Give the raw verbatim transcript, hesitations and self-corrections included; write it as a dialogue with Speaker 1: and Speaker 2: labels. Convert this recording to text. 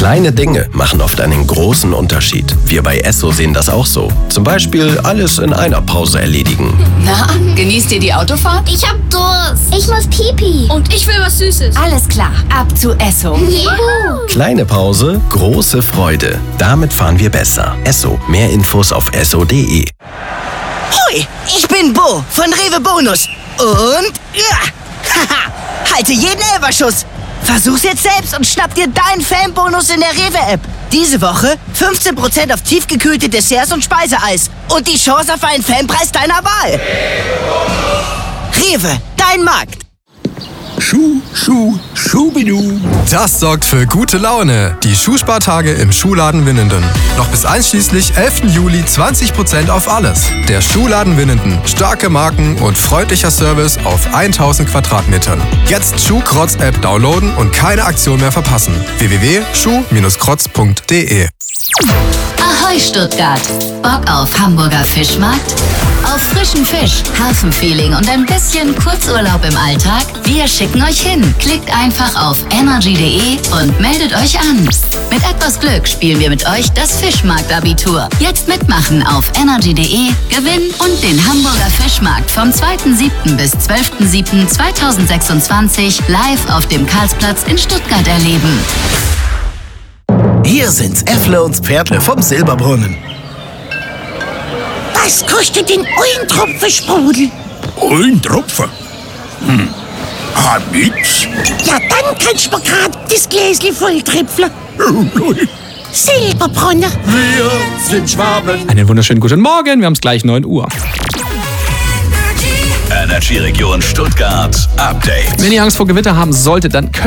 Speaker 1: Kleine Dinge machen oft einen großen Unterschied. Wir bei Esso sehen das auch so. Zum Beispiel alles in einer Pause erledigen.
Speaker 2: Na, genießt ihr die Autofahrt?
Speaker 3: Ich hab Durst. Ich muss Pipi.
Speaker 2: Und ich will was Süßes.
Speaker 4: Alles klar, ab zu Esso.
Speaker 3: Juhu.
Speaker 1: Kleine Pause, große Freude. Damit fahren wir besser. Esso. Mehr Infos auf esso punkt de.
Speaker 5: Hui, ich bin Bo von Rewe Bonus. Und ja, haha, halte jeden Elferschuss. Versuch's jetzt selbst und schnapp dir deinen Fanbonus in der Rewe-App. Diese Woche fünfzehn Prozent auf tiefgekühlte Desserts und Speiseeis. Und die Chance auf einen Fanpreis deiner Wahl. Rewe, dein Markt.
Speaker 6: Schuh, Schuh, Schubidu.
Speaker 7: Das sorgt für gute Laune. Die Schuhspartage im Schuhladen Winnenden. Noch bis einschließlich elften Juli zwanzig Prozent auf alles. Der Schuhladen Winnenden. Starke Marken und freundlicher Service auf tausend Quadratmetern. Jetzt Schuhkrotz-App downloaden und keine Aktion mehr verpassen. w w w punkt schuh Bindestrich krotz punkt de.
Speaker 8: Ahoi Stuttgart! Bock auf Hamburger Fischmarkt? Auf frischen Fisch, Hafenfeeling und ein bisschen Kurzurlaub im Alltag? Wir schicken euch hin. Klickt einfach auf energy punkt de und meldet euch an. Mit etwas Glück spielen wir mit euch das Fischmarkt-Abitur. Jetzt mitmachen auf energy punkt de, gewinnen und den Hamburger Fischmarkt vom zweiten siebten bis zwölften siebten zweitausendsechsundzwanzig live auf dem Karlsplatz in Stuttgart erleben.
Speaker 9: Hier sind's Äffle und Pferdle vom Silberbrunnen.
Speaker 10: Was kostet denn ein Tropfen Sprudel?
Speaker 6: Ein Tropfen? Hm. Ah, nix.
Speaker 10: Ja, dann kannst du mir grad das Gläschen voll tripfeln. Silberbrunner.
Speaker 6: Wir sind Schwaben.
Speaker 11: Einen wunderschönen guten Morgen, wir haben es gleich neun Uhr.
Speaker 12: Energy Region Stuttgart Update.
Speaker 11: Wenn ihr Angst vor Gewitter haben solltet, dann könnt